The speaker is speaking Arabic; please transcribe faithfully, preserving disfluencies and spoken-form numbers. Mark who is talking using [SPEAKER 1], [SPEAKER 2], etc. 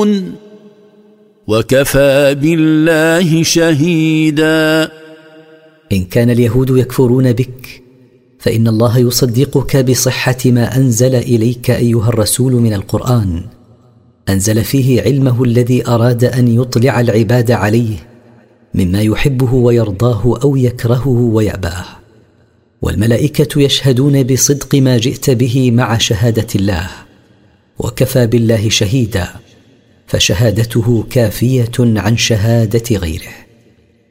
[SPEAKER 1] يكفرون وكفى بالله شهيدا.
[SPEAKER 2] إن كان اليهود يكفرون بك فإن الله يصدقك بصحة ما أنزل إليك أيها الرسول من القرآن، أنزل فيه علمه الذي أراد أن يطلع العباد عليه مما يحبه ويرضاه أو يكرهه ويأباه، والملائكة يشهدون بصدق ما جئت به مع شهادة الله، وكفى بالله شهيدا، فشهادته كافية عن شهادة غيره.